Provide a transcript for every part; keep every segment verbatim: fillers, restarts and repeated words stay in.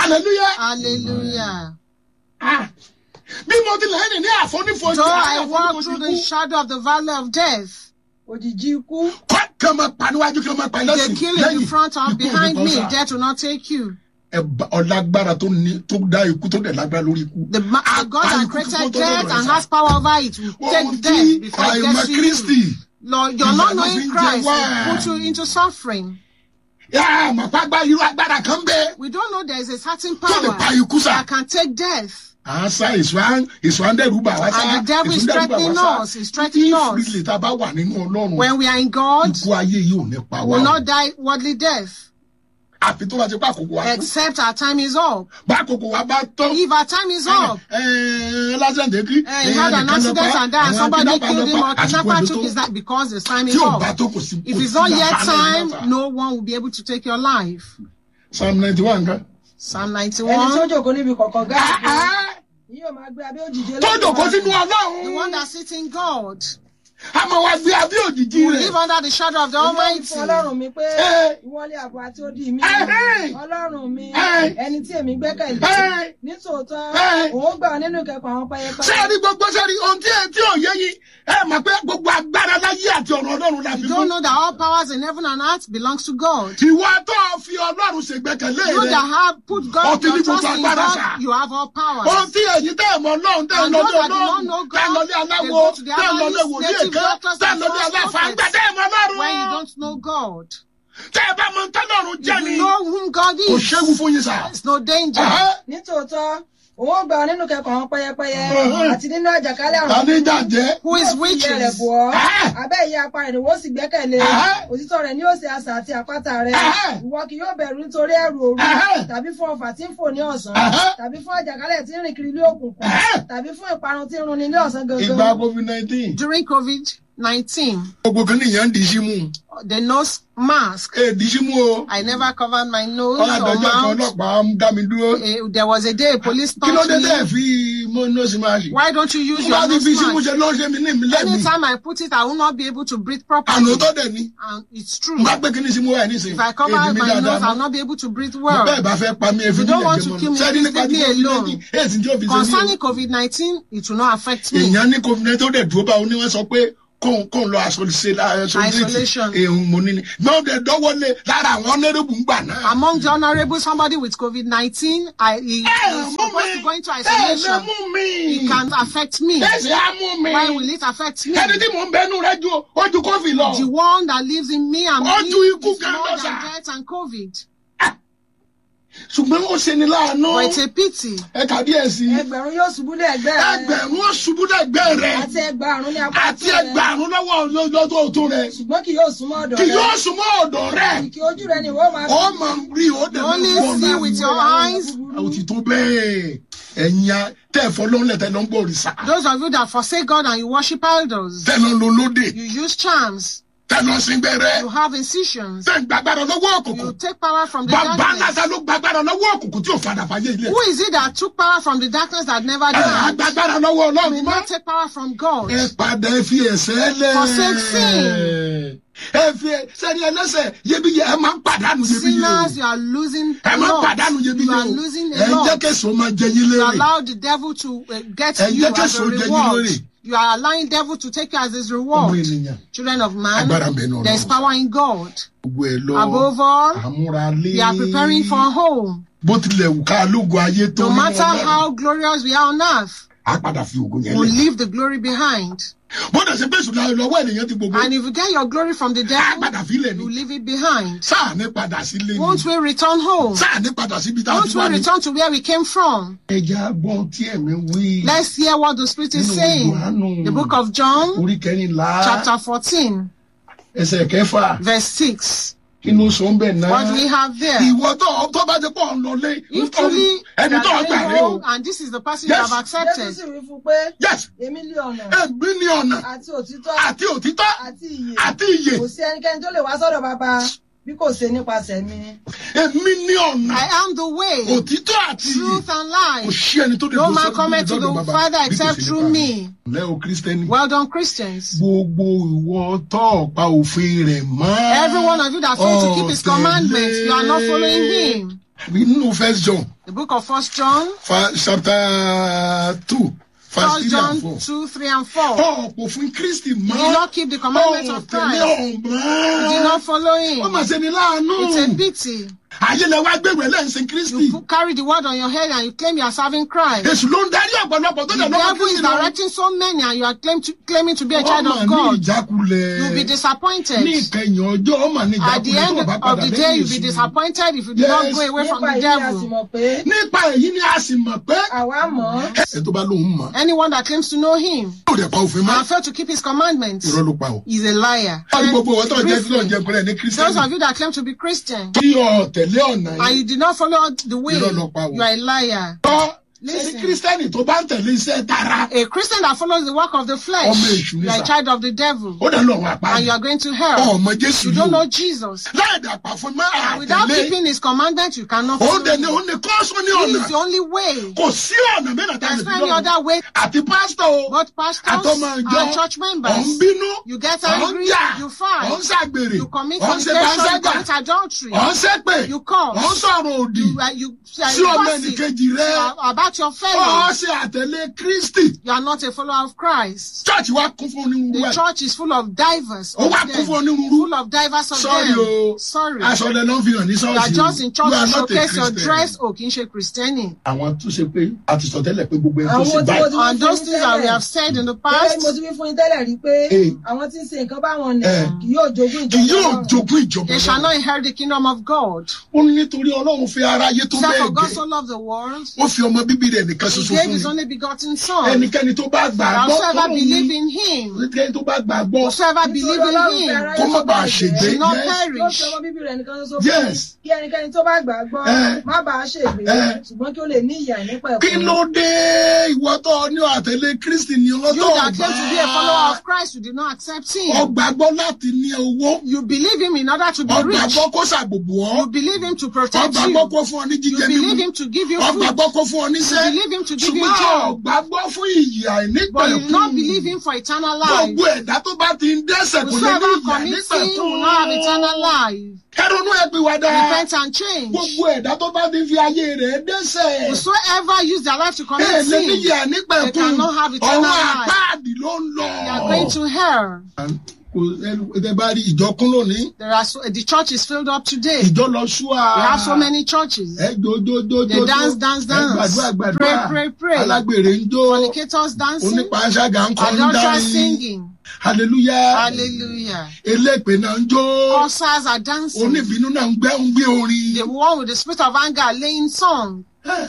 Hallelujah. Hallelujah. Ah. Bí mo ti lẹ́yìn ní àfonífojì. Though I walk through the shadow of the valley of death, òjìji ikú. Kọ́ máa pa níwájú kí wọ́n máa pa lẹ́sìn. they kill in the front or behind me, death will not take you. Ọlágbára tó ní tó dá ikú tó dẹ̀ lágbára lórí ikú. The, the God that created death and has power over it will take death before it gets to you. Lord, you're not knowing Christ will put you into suffering. Yeah, my papa, you are better come there. We don't know there is a certain power that can take death. Answer is one, is one day Ruba. And the devil is threatening us, he's threatening us. When we are in God, we will not die worldly death. Except our time is up. If our time is up, he had an accident and died, and somebody killed him or kidnapper took his life because his time is up. If it's not yet time, no one will be able to take your life. Psalm ninety-one. Psalm ninety-one. The one that sits in God. You live under the shadow of the Almighty. You don't know that all powers in heaven and earth belongs to God. You that have put God, your trust in God, you have all powers. And those that do not know God, they go to the other doctors and when you don't know God. If you know whom God is, there's no danger. Who is witches? During COVID nineteen, the nose mask. I never covered my nose or mouth. Uh, there was a day a police stopped me. Why don't you use your nose mask? Anytime I put it, I will not be able to breathe properly. And it's true. If I cover my nose, I will not be able to breathe well. If you don't want to kill me, please leave me alone. Concerning COVID nineteen, it will not affect me. Isolation. Among the honorable, somebody with COVID nineteen, I he, he's supposed to go into isolation. It can affect me. Why will it affect me? The one that lives in me and me is more than death and COVID. But it's a pity. You only see with your eyes. Those of you that forsake God and you worship idols, you use charms. You have incisions. You take power from the darkness. Who is it that took power from the darkness that never died? You will not take power from God. Forsake sin. Sinners, you are losing a lot. You are losing a lot. You allow the devil to uh, get you as a reward. You are allowing devil to take you as his reward. Children of man, there is power in God. Above all, we are preparing for a home. No matter how glorious we are on earth, we'll leave the glory behind. And if you get your glory from the devil, you leave it behind. Won't we return home? Won't we return to where we came from? Let's hear what the Spirit is saying. The book of John, chapter fourteen, verse six. What do we have there? If truly, home, and this is the person you have accepted. Yes. I am the way, truth, and life. No man cometh to the Father except through me. Well done, Christians. Every one of you that fail to keep his commandments, you are not following him. Nínú First John. The book of First John. Chapter two. First John two, three, and four. Oh, you did not keep the commandments oh, of Christ. You did not follow him. It's a pity. You carry the word on your head and you claim you are serving Christ. The devil is directing so many and you are claim to, claiming to be a child of God. You will be disappointed. At the end of the day, you will be disappointed if you do yes. not go away from the devil. Anyone that claims to know him and fail to keep his commandments is a liar. Briefly, those of you that claim to be Christian and you did not follow the way, you are a liar. Listen, a Christian that follows the work of the flesh, you are a child of the devil, and you are going to hell. You don't know Jesus. And without keeping his commandments, you cannot follow him. He is the only way. There's no any other way. But pastors and church members, you get angry, you fight, you commit fornication, you commit adultery, you curse, you, uh, you, uh, you gossip uh, about your fellows. You are not a follower of Christ. The church is full of divers of them. Full of divers of Sorry, them. oh. Sorry. You are just in church to showcase your dress or kinship Christianity. And those things that we have said in the past, they shall not inherit the kingdom of God. For God so loved the world, He gave his only begotten Son. Whosoever believe in him, whosoever believe in him, should not perish. Yes. You that claim to be a follower of Christ, you did not accept him. You believe him in order to be rich. You believe him to protect you. You believe him to give you food. You believe him to give you job. But you do not believe him for eternal life. Whosoever commits sin will not have eternal life. Repent and change. Whosoever use their life to commit sin, they cannot have eternal life. They are going to hell. There are so, the church is filled up today. We have so many churches. They dance, dance, dance. Pray, pray, pray. Fornicators dancing. Adulterers singing. Hallelujah. Hallelujah. Corsairs are dancing. The one with the spirit of anger laying song.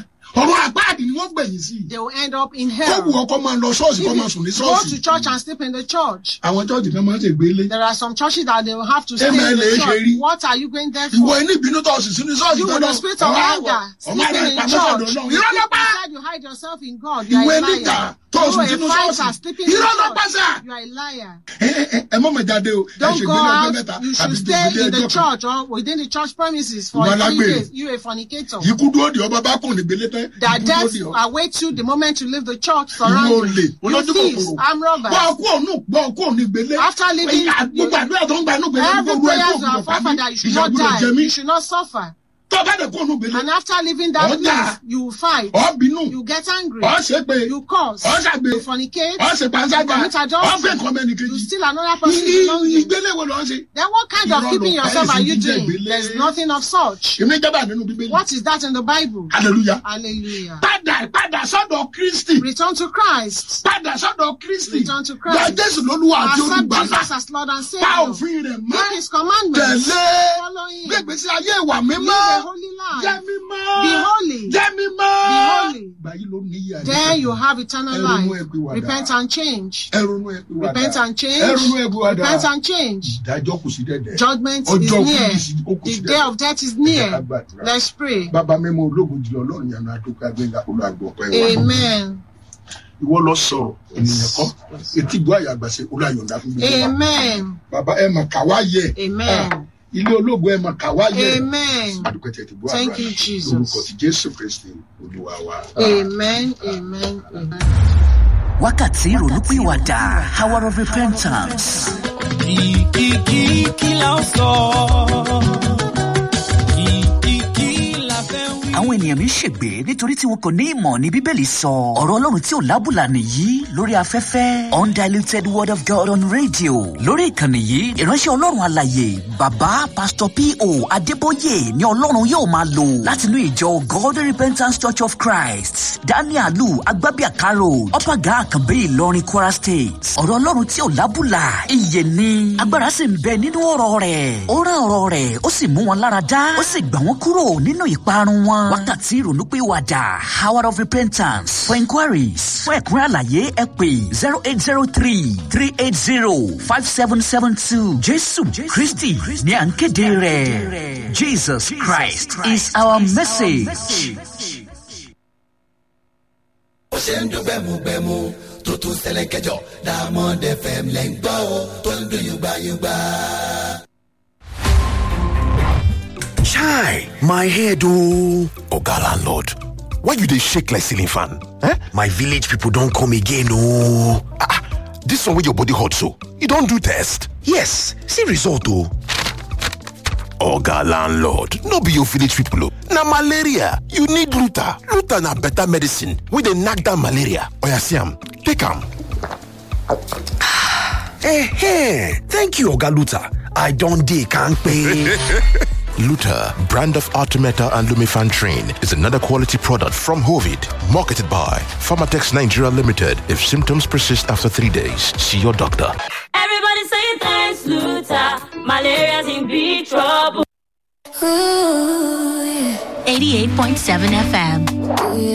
They will end up in hell. Go to church and sleep in the church. There are some churches that they will have to stay in the church. What are you going there for? You with the spirit of anger, sleeping in church. You said you hide yourself in God. You are a liar. You are a fighter, sleeping in church. You are a liar. Don't go out. You should stay in the church or within the church premises for three days. You are a fornicator. That death awaits you the moment you leave the church surrounding you. You thieves, armed robbers. After leaving, you, every prayer you have offered that you should not die, you should not suffer. And after leaving that place, you fight, you get angry, you curse, you fornicate, you commit adultery, you steal another person's belongings. Then what kind of keeping yourself are you doing? There's nothing of such. What is that in the Bible? Hallelujah. Hallelujah. Return to Christ. Return to Christ. Accept Jesus as Lord and Savior. Keep His commandments. Follow Him. Live a holy life. Be holy. Be holy. Then you have eternal life. Repent and change. Repent and change. Repent and change. Judgment is near. The day of death is near. Let's pray. Amen. Ìwọ lọ sọ̀rọ̀ ènìyàn kọ́ etí gbọ́ àyàgbà ṣe ó láyọ̀ ńlá fún gbogbo wa. Amen. Bàbá ẹ mà kà wá yẹ. Amen. Ilé ológo ẹ mà kà wá yẹ. Amen. Thank you, Jesus. Lórúkọ ti Jésù Kristi Olúwa wa. Amen. Amen. Amen. Wákàtí ìrònúpìwàdà, hour of repentance. Kìkìkì kí la sọ, kìkìkì la fẹ́ àwọn ènìyàn mi ṣègbè nítorí tí wọn kò ní ìmọ̀ ní bíbélì sọ. ọ̀rọ̀ ọlọ́run tí ò lábùlà nìyí lórí afẹ́fẹ́. undiluted word of God on radio. lórí ìkànnì yìí ìránṣẹ́ ọlọ́run alàyè bàbá pastor P O Adébóyè ni ọlọ́run yóò máa lò látinú ìjọ Golden Repentance Church of Christ danielu agbábíàkárò ọ̀pàgà àkànbí ìlọrin Kwara State. ọ̀rọ̀ ọlọ́run tí ò lábùlà ìyè ni agbára sì ń bẹ nínú ọ̀rọ̀ rẹ̀. ó rán ọ̀rọ̀ rẹ̀ ó sì mú wọn lára dá ó sì gbà wọ́n kúrò nínú ìparun wọn. wákàtí ìrònúpìwàdà hour of repentance. for inquiries fún ẹ̀kúnrẹ́ àlàyé ẹ pè zero eight zero three three eight zero five seven seven two. jésù kristi ní à ń kéde rẹ̀. Jesus Christ is our message. ó ṣe ń dún gbẹ̀mùgbẹ̀mù tó tún ṣẹlẹ̀ kẹjọ Diamond F M lẹ́ ń gbọ́ ó tó ń dún yùngbàyùngbà. Chai, my head oh. Oga landlord, why you dey shake like ceiling fan? Eh? My village people don come again oh. Ah, this one wey your body hot so, you don do test? Yes, see result oh. Oga landlord, no be your village people oh. Na malaria, you need Luta. Luta na better medicine wey dey knack down malaria. Oya see am, take am. Eh, hey, thank you Oga Luta. I don dey kampe. Luta, brand of Artemeta and Lumifantrin, is another quality product from Hovid, marketed by Pharmatex Nigeria Limited. If symptoms persist after three days, see your doctor. Everybody say thanks, Luta. Malaria's in big trouble. eighty-eight point seven F M.